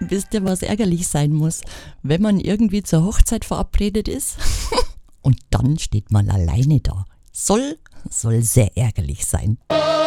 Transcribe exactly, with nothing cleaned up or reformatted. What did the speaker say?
Wisst ihr, was ärgerlich sein muss, wenn man irgendwie zur Hochzeit verabredet ist und dann steht man alleine da? Soll, soll sehr ärgerlich sein.